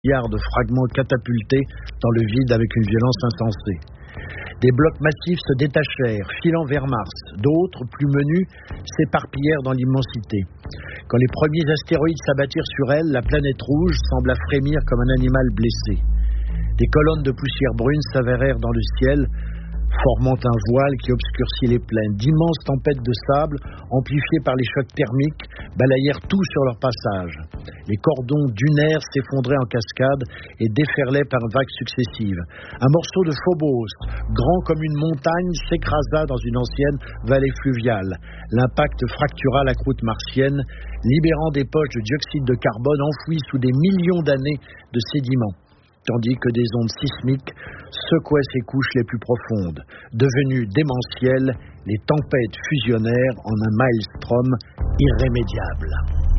milliards de fragments catapultés dans le vide avec une violence insensée. Des blocs massifs se détachèrent, filant vers Mars. D'autres, plus menus, s'éparpillèrent dans l'immensité. Quand les premiers astéroïdes s'abattirent sur elle, la planète rouge sembla frémir comme un animal blessé. Des colonnes de poussière brune s'avérèrent dans le ciel, formant un voile qui obscurcit les plaines. D'immenses tempêtes de sable, amplifiées par les chocs thermiques, balayèrent tout sur leur passage. Les cordons dunaires s'effondraient en cascade et déferlaient par vagues successives. Un morceau de Phobos, grand comme une montagne, s'écrasa dans une ancienne vallée fluviale. L'impact fractura la croûte martienne, libérant des poches de dioxyde de carbone enfouies sous des millions d'années de sédiments, tandis que des ondes sismiques secouaient ses couches les plus profondes. Devenues démentielles, les tempêtes fusionnèrent en un maelstrom irrémédiable.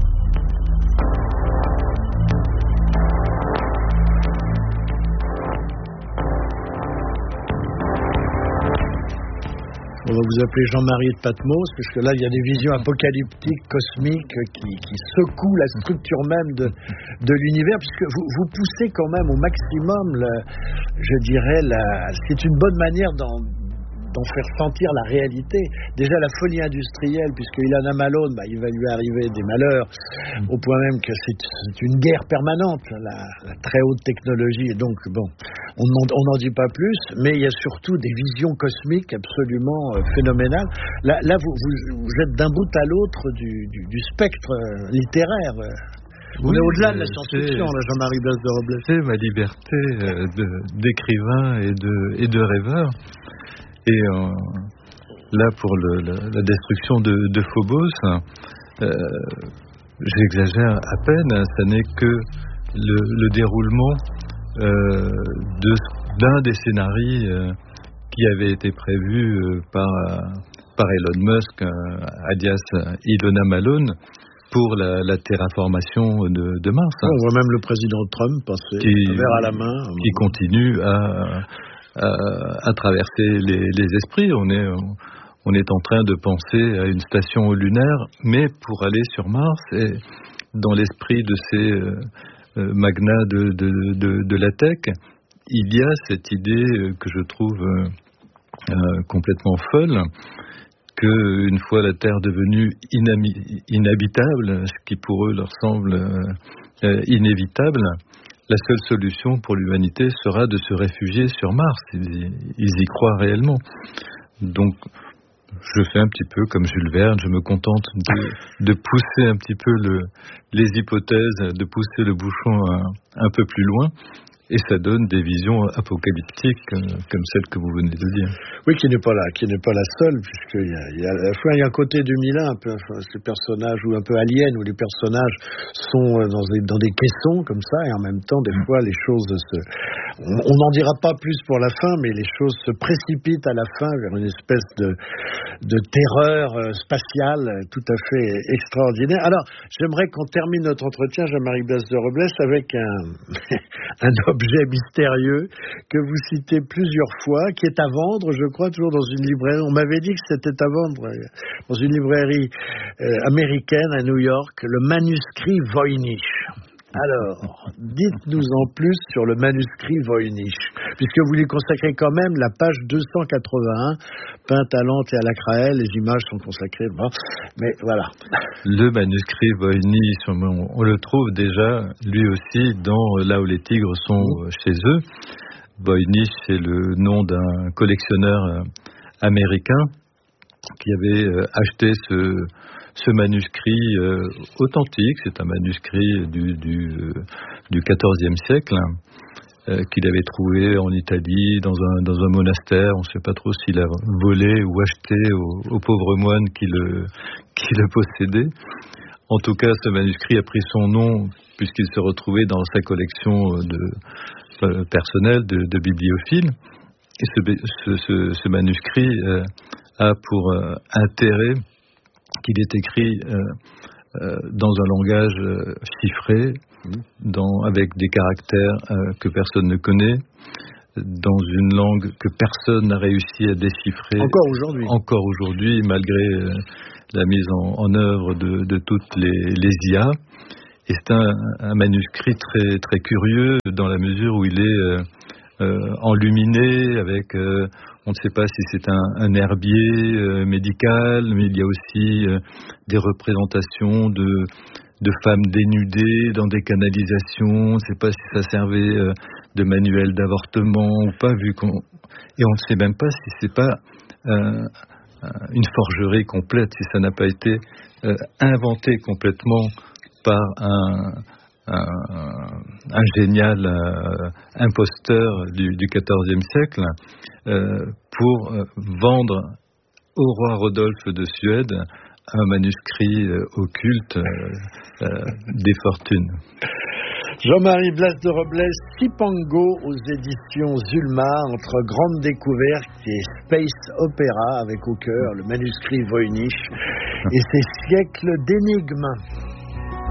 On va vous appeler Jean-Marie de Patmos, parce que là, il y a des visions apocalyptiques, cosmiques, qui secouent la structure même de l'univers, puisque vous poussez quand même au maximum, je dirais, c'est une bonne manière d'en faire sentir la réalité. Déjà, la folie industrielle, puisque Ilana Malone, il va lui arriver des malheurs, au point même que c'est une guerre permanente, la très haute technologie, et donc, bon, on n'en dit pas plus, mais il y a surtout des visions cosmiques absolument phénoménales. Là vous êtes d'un bout à l'autre du spectre littéraire. On est au-delà de la science-fiction, là, Jean-Marie Blas de Robles. C'est ma liberté d'écrivain et de rêveur. Et là, pour la destruction de Phobos, j'exagère à peine, ça n'est que le déroulement d'un des scénarios qui avait été prévu par Elon Musk, alias Ilona Malone, pour la terraformation de Mars. On voit même le président Trump passer verre à la main. Qui continue à traverser les esprits. On est en train de penser à une station lunaire, mais pour aller sur Mars, et dans l'esprit de ces magnats de la tech, il y a cette idée que je trouve complètement folle, qu'une fois la Terre devenue inhabitable, ce qui pour eux leur semble inévitable, la seule solution pour l'humanité sera de se réfugier sur Mars. Ils y croient réellement. Donc, je fais un petit peu comme Jules Verne, je me contente de pousser un petit peu les hypothèses, de pousser le bouchon un peu plus loin. Et ça donne des visions apocalyptiques comme celle que vous venez de dire. Oui, qui n'est pas la seule, puisqu'il y a à la fois il y a un côté 2001, un peu ces personnages ou un peu aliens, où les personnages sont dans des caissons comme ça, et en même temps, des fois, les choses on n'en dira pas plus pour la fin, mais les choses se précipitent à la fin vers une espèce de terreur spatiale tout à fait extraordinaire. Alors, j'aimerais qu'on termine notre entretien, Jean-Marie Blas de Robles, avec un objet mystérieux que vous citez plusieurs fois, qui est à vendre, je crois, toujours dans une librairie. On m'avait dit que c'était à vendre dans une librairie américaine à New York, le manuscrit Voynich. Alors, dites-nous en plus sur le manuscrit Voynich, puisque vous lui consacrez quand même la page 281, peinte à l'encre et à la craie, les images sont consacrées, bon, mais voilà. Le manuscrit Voynich, on le trouve déjà, lui aussi, dans Là où les tigres sont chez eux. Voynich, c'est le nom d'un collectionneur américain qui avait acheté ce manuscrit authentique. C'est un manuscrit du XIVe siècle qu'il avait trouvé en Italie dans un monastère. On ne sait pas trop s'il a volé ou acheté aux pauvres moines qui le possédaient. En tout cas, ce manuscrit a pris son nom puisqu'il se retrouvait dans sa collection personnelle de bibliophiles. Et ce manuscrit a pour intérêt qu'il est écrit dans un langage chiffré, avec des caractères que personne ne connaît, dans une langue que personne n'a réussi à déchiffrer. Encore aujourd'hui, malgré la mise en œuvre de toutes les IA. Et c'est un manuscrit très, très curieux dans la mesure où il est enluminé avec, on ne sait pas si c'est un herbier médical, mais il y a aussi des représentations de femmes dénudées dans des canalisations. On ne sait pas si ça servait de manuel d'avortement ou pas, et on ne sait même pas si c'est pas une forgerie complète, si ça n'a pas été inventé complètement par un génial imposteur du XIVe siècle pour vendre au roi Rodolphe de Suède un manuscrit occulte des fortunes. Jean-Marie Blas de Robles, Cipango aux éditions Zulma, entre Grande Découverte et Space Opera, avec au cœur le manuscrit Voynich et ses siècles d'énigmes.